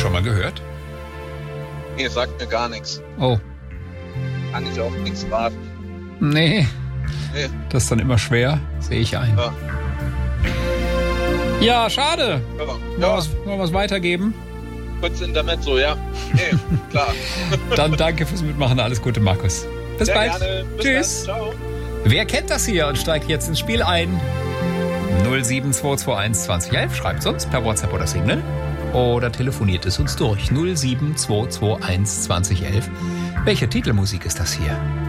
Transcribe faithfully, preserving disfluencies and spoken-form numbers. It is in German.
Schon mal gehört? Nee, sagt mir gar nichts. Oh. Kann ich auch nichts raten. Nee. Nee. Das ist dann immer schwer, sehe ich ein. Ja. Ja, schade. Ja. Wollen wir Ja. was, wollen wir was weitergeben? Kurz Intermezzo, ja. Nee, klar. Dann danke fürs Mitmachen. Alles Gute, Markus. Bis Sehr bald. gerne. Bis Tschüss. dann. Ciao. Wer kennt das hier und steigt jetzt ins Spiel ein? null sieben zwei zwei eins zwanzig elf. Schreibt es uns per WhatsApp oder Signal. Oder telefoniert es uns durch null sieben zwei zwei eins zwanzig elf. Welche Titelmusik ist das hier?